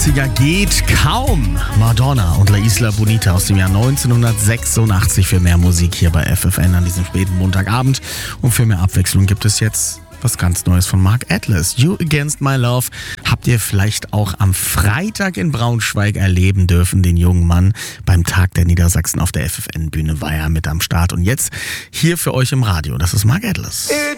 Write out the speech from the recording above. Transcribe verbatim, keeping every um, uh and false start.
achtziger geht kaum. Madonna und La Isla Bonita aus dem Jahr neunzehnhundertsechsundachtzig. Für mehr Musik hier bei F F N an diesem späten Montagabend. Und für mehr Abwechslung gibt es jetzt was ganz Neues von Mark Atlas. You Against My Love habt ihr vielleicht auch am Freitag in Braunschweig erleben dürfen. Den jungen Mann beim Tag der Niedersachsen auf der F F N-Bühne war er mit am Start. Und jetzt hier für euch im Radio. Das ist Mark Atlas.